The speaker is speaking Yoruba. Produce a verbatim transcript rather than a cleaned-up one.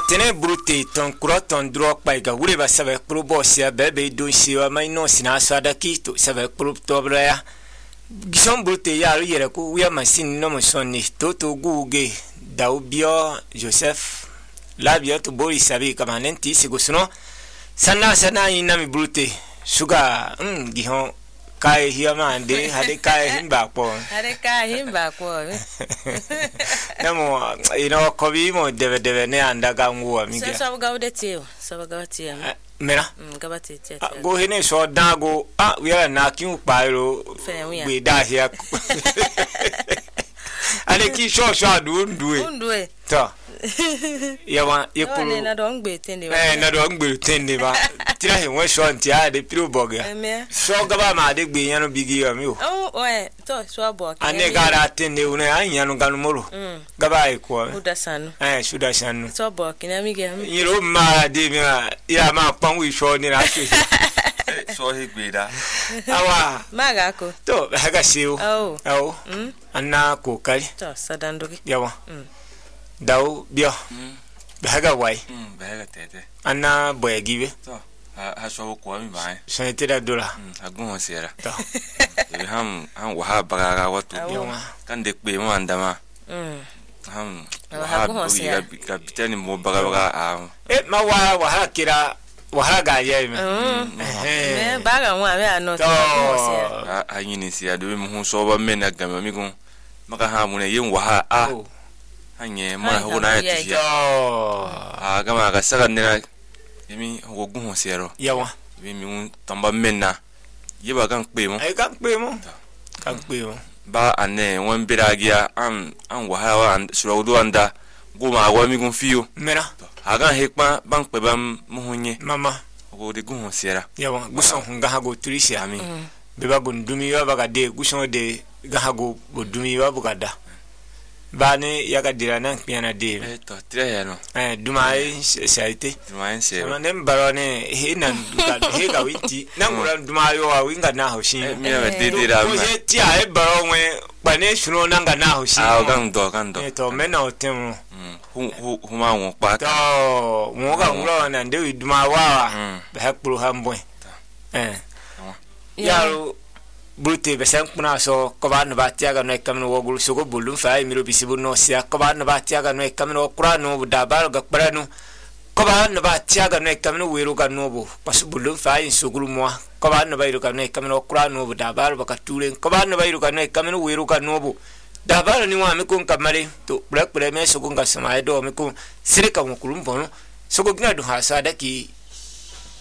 tene brute ton kroton drop by ga wure ba sabe pro boss ya bebe do shiwa mai no sina so adaki to sabe pro tobra ya gison brute ya ru yere ko wi machine no mo sonni to to guge daubio Joseph labio to bori sabe kamanenti sigusno sana sana ina mi brute sugar mm gihon kai hiya mande hade kai himba po hade kai himba po namo ino kobi mo deve deve ne anda gangu amiga so so gawde tiyo so gawde tiyo mera gabati tiyo go hene so dago ah we are na kin pairo we da here ale ki so so adu nduwe nduwe to yawa yekuru na do ngbe tende ba eh na do ngbe tende ba tira he won so ntia ade piro boga so gaba ma de gbe yan no bigi yo mi o oh eh to so boga ane gara tende une anya no ganu moro gaba e ko uda sanu eh shuda sanu so boga kina mi ge mi yiro ma de mi ya ma pan wi so ni ra so so he gbe da awa maga ko to haga siu oh oh anna ko kai to sadandogi yawa daw bio baga wai mm baga tete anna boy gibe to ha so ko mi bai so tete dola agun sera to e ham ham wa ha baga watu kan de pe mo andama mm ham ha buga kapitani mo baga baga a e ma wa wa ha kira wa ha ga ye me eh baga wa be ano to a a yini sia do mi hu so ba me na gama mi gun maka ha mu ne yin wa ha a anye ma ho na ya ah kama ka saka nena yemi ho gun ho sero yawa yemi un tamba menna yeba kan pe mo ai kan pe mo kan pe mo ba ane won biragia an an wa ha an suro do anda go ma wa mi gun fiyo mena aga hekpa ban pe bam mo hunye mama go de gun ho sera yawa guson hunga ha go turisi ami be ba gun dumi wa ba ga de guson de ga ha go dumi wa bu ga da bani yaga dirana piana de eh to tre ya no eh dumai saite dumai se ma nem barone he nan duka he ga winti nan guran dumai wa winga na haushi mi na de de ra ma je ti a e baronwe bane shuno nan ga na haushi ah gan do gan do eh to mena otemu hu hu hu ma won pa to mo ga ngro na de dumai wa ba hakuru hambo eh yaro brute besen kuna so ko ba no batia ga no kamno wogul so go bulun fa mi ro bisibu no sia ko ba no batia ga no kamno qur'anu da ba ga qur'anu ko ba no batia ga no kamno weru ga no bo pasu bulun fa in so gulu mo ko ba no bayru ga no kamno qur'anu da ba ba ka tulen ko ba no bayru ga no kamno weru ga no bo da ba ni wa mi kun kamare to black premier so go ga sama do mi kun sirka mo kulum bono so go gna do ha sa da ki